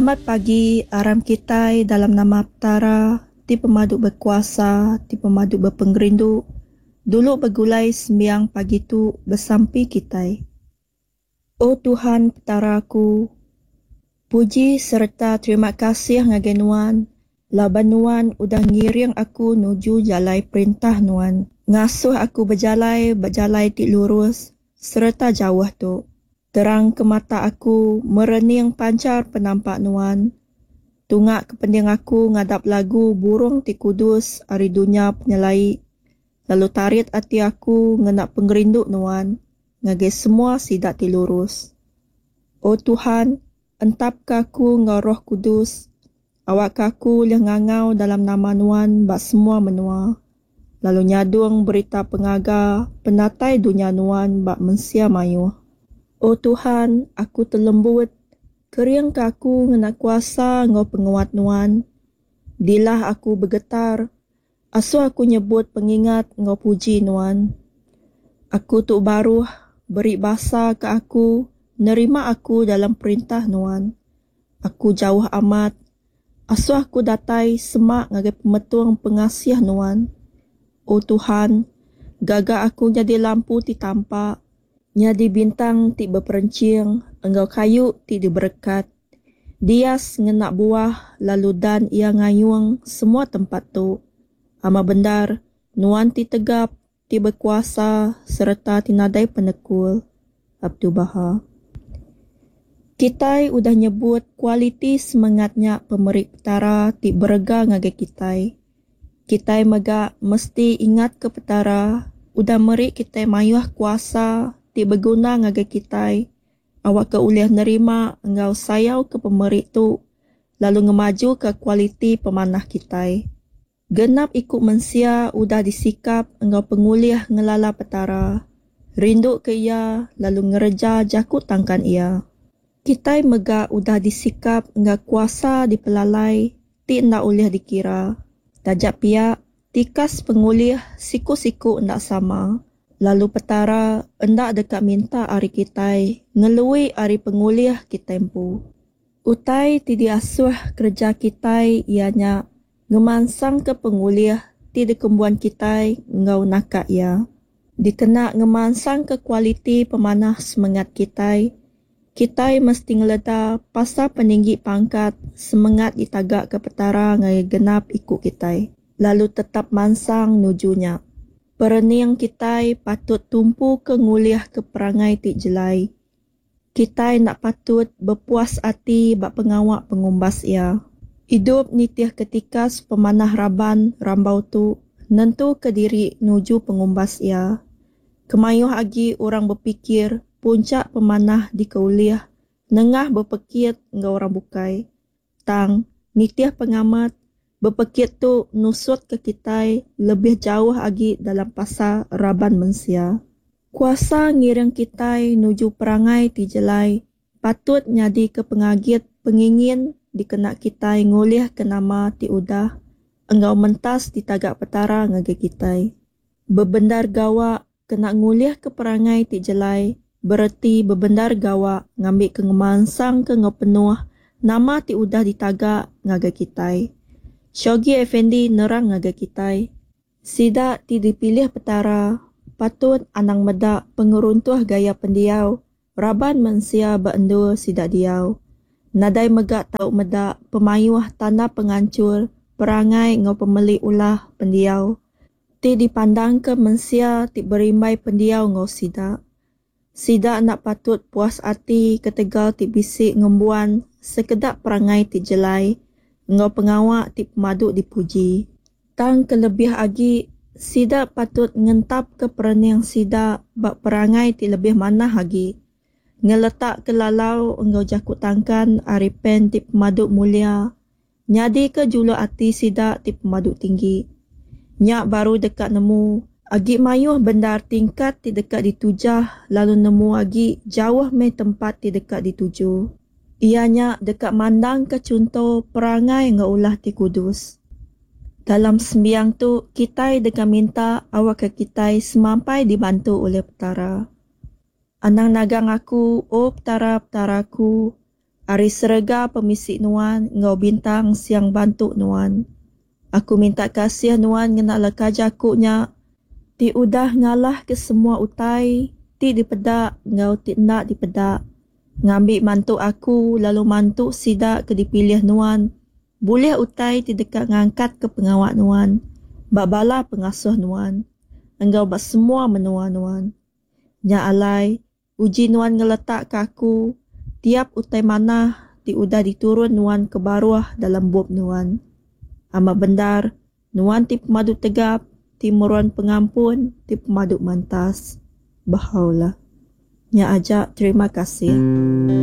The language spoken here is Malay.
Selamat pagi, aram kita dalam nama Petara, ti pemaduk berkuasa, ti pemaduk berpenggerindu. Dulu bergulai sembiang pagi tu bersampi kita. Oh Tuhan Petaraku, puji serta terima kasih ngagai Nuan. Laban Nuan udah ngiring aku nuju jalai perintah Nuan. Ngasuh aku berjalai ti lurus serta jauh tu. Terang ke mata aku, merening pancar penampak Nuan. Tungak kepening aku ngadap lagu burung ti kudus ari dunia penyelai. Lalu tarit hati aku ngenak pengerinduk Nuan, ngagai semua sidak ti lurus. Oh Tuhan, entap kaku ngau roh kudus, awak kaku leh ngangau dalam nama Nuan bak semua menua. Lalu nyadung berita pengaga, penatai dunia Nuan bak mensia mayuh. Oh Tuhan, aku terlembut, keriang kaku ngenak kuasa ngau penguat Nuan. Dilah aku bergetar, asu aku nyebut pengingat ngau puji Nuan. Aku tu baru beri basa ke aku, nerima aku dalam perintah Nuan. Aku jauh amat, asu aku datai semak ngagai pemetung pengasih Nuan. Oh Tuhan, gagak aku jadi lampu ti tampak, nyadi bintang ti berperencing, engkau kayu ti diberkat. Dias ngenak buah, lalu dan ia ngayuang semua tempat tu. Ama bendar, Nuan ti tegap, ti berkuasa, serta ti nadai penekul. Abdu Baha. Kitai udah nyebut kualiti semangatnya pemerik Petara ti berega ngagai kitai. Kitai megak mesti ingat ke Petara, udah merik kitai mayuh kuasa, ti berguna ngagai kitai. Awak ke uliah nerima engkau sayau ke pemerik tu, lalu ngemaju ke kualiti pemanah kitai. Genap ikut mensia udah disikap engkau penguliah ngelala Petara. Rinduk ke ia, lalu ngereja jakut tangkan ia. Kitai megak udah disikap engkau kuasa dipelalai, ti ndak uliah dikira. Tajak piak, tikas pengulih siku-siku ndak sama. Lalu Petara endak dekat minta ari kitai, ngelui ari pengulih kitempu. Utai ti diasuh kerja kitai ianya ngemansang ke pengulih ti dikembuan kitai ngau nakak ia. Dikena ngemansang ke kualiti pemanah semangat kitai. Kitai mesti ngeleda pasal peninggi pangkat semangat ditagak ke Petara ngai genap ikut kitai. Lalu tetap mansang nujunya. Perening kitai patut tumpu ke nguliah ke perangai ti jelai. Kitai nak patut berpuas hati bak pengawak pengumbas ia. Hidup nitiah ketika pemanah raban rambau tu nentu ke diri nuju pengumbas ia. Kemayuh agi orang berpikir puncak pemanah di keuliah, nengah berpekit ngau orang bukai. Tang, nitiah pengamat, berpekit tu nusut ke kitai lebih jauh lagi dalam pasal raban mensia. Kuasa ngiring kitai nuju perangai ti jelai, patut nyadi ke pengagit pengingin dikena kitai nguliah ke nama ti udah, engkau mentas ditagak Petara ngagai kitai. Bebendar gawa kena nguliah ke perangai ti jelai, berarti bebendar gawa ngambil kengemansang ke ngau penuh nama ti udah ditagak ngagai kitai. Shogi Effendi nerang ngagai kitai. Sida ti dipilih Petara, patut anang medak pengeruntuh gaya pendiau, raban mensia beendur sida diau. Nadai megak tau medak pemayuh tanah pengancur, perangai ngau pemeli ulah pendiau. Ti dipandang ke mensia ti berimbai pendiau ngau sida. Sida nak patut puas hati ketegal ti bisik ngembuan sekedap perangai ti jelai, ngau pengawak ti pemaduk dipuji. Tang kelebih agi, sida patut ngentap ke perening sida bak perangai ti lebih manah agi. Ngeletak ke lalau engkau jakut tangkan ari pen ti pemaduk mulia. Nyadi ke julu hati sida ti pemaduk tinggi. Nyak baru dekat nemu, agi mayuh bendar tingkat ti dekat ditujah, lalu nemu agi jauh me tempat ti dekat dituju. Ianya dekat mandang ke contoh perangai ngau ulah ti kudus. Dalam sembiang tu, kitai dekat minta awak ke kitai semampai dibantu oleh Petara. Anang nagang aku, oh Petara-petaraku, Ari serega pemisi nuan ngau bintang siang bantu nuan. Aku minta kasih nuan ngena lekaja akunya. Ti udah ngalah ke semua utai. Ti dipedak ngau ti nak dipedak. Ngambil mantu aku lalu mantu sidak ke dipilih nuan. Boleh utai ti dekat ngangkat ke pengawat nuan. Babala pengasuh nuan. Engkau bak semua menua nuan. Nya alai, uji nuan ngeletak ke aku. Tiap utai mana ti udah diturun nuan ke baruah dalam bob nuan. Amat bendar, nuan ti pemadu tegap, ti meruan pengampun, ti pemadu mantas. Bahaulah. Nya ajak terima kasih.